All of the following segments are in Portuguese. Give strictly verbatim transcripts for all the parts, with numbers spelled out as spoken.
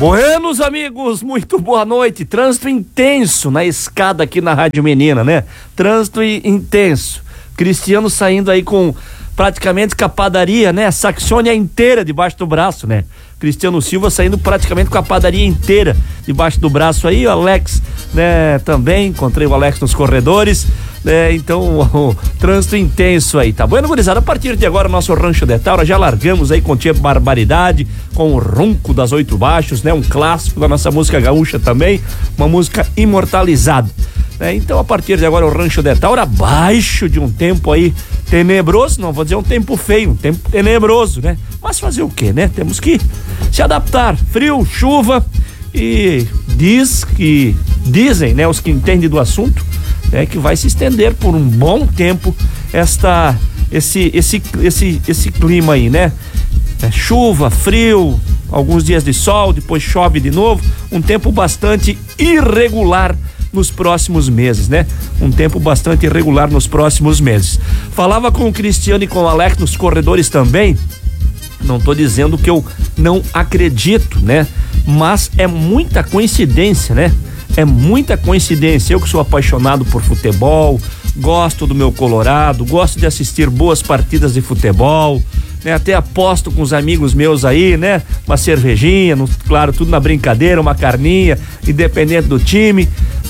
Buenos amigos, muito boa noite. Trânsito intenso na escada aqui na Rádio Menina, né? Trânsito intenso. Cristiano saindo aí com praticamente capadaria, né? Saxônia inteira debaixo do braço, né? Cristiano Silva saindo praticamente com a padaria inteira debaixo do braço aí, o Alex, né, também, encontrei o Alex nos corredores, né, então o, o trânsito intenso aí, tá bom, gurizada? A partir de agora, nosso Rancho de Taura, já largamos aí com Tia Barbaridade, com o Ronco das Oito Baixos, né, um clássico da nossa música gaúcha também, uma música imortalizada. É, então, a partir de agora, o Rancho de Taura, abaixo de um tempo aí tenebroso, não vou dizer um tempo feio, um tempo tenebroso, né? Mas fazer o quê, né? Temos que se adaptar. Frio, chuva, e diz que, dizem, né, os que entendem do assunto, né, que vai se estender por um bom tempo esta, esse, esse, esse, esse clima aí, né? É, chuva, frio, alguns dias de sol, depois chove de novo, um tempo bastante irregular nos próximos meses, né? Um tempo bastante irregular nos próximos meses. Falava com o Cristiano e com o Alex nos corredores também, não tô dizendo que eu não acredito, né? Mas é muita coincidência, né? É muita coincidência. Eu que sou apaixonado por futebol, gosto do meu Colorado, gosto de assistir boas partidas de futebol, né? Até aposto com os amigos meus aí, né? Uma cervejinha, no, claro, tudo na brincadeira, uma carninha, independente do time,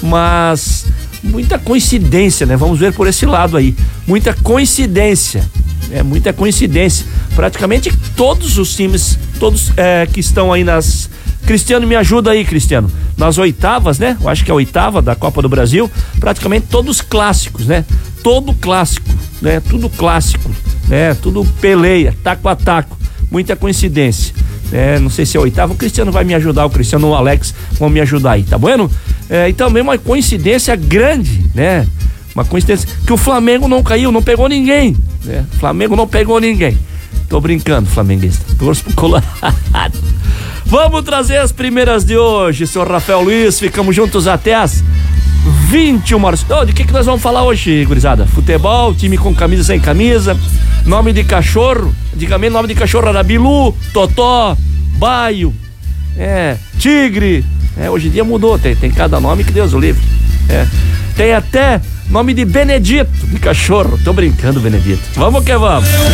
mas muita coincidência, né? Vamos ver por esse lado aí. Muita coincidência, é muita coincidência. Praticamente todos os times, todos é, que estão aí nas... Cristiano, me ajuda aí, Cristiano. Nas oitavas, né? Eu acho que é a oitava da Copa do Brasil, praticamente todos clássicos, né? Todo clássico, né? Tudo clássico, né? Tudo peleia, taco a taco. Muita coincidência. É, não sei se é a oitava, o Cristiano vai me ajudar, o Cristiano ou o Alex vão me ajudar aí, tá bueno? É, e também uma coincidência grande, né? Uma coincidência que o Flamengo não caiu, não pegou ninguém, né? O Flamengo não pegou ninguém. Tô brincando, flamenguista. Torço pro Colorado. Vamos trazer as primeiras de hoje, senhor Rafael Luiz. Ficamos juntos até as vinte e uma horas. Oh, de que que nós vamos falar hoje, gurizada? Futebol, time com camisa, sem camisa, nome de cachorro. Antigamente nome de cachorro era Bilu, Totó, Baio, é, Tigre. É, hoje em dia mudou, tem, tem cada nome que Deus o livre. É. Tem até nome de Benedito, de cachorro. Tô brincando, Benedito. Vamos que vamos.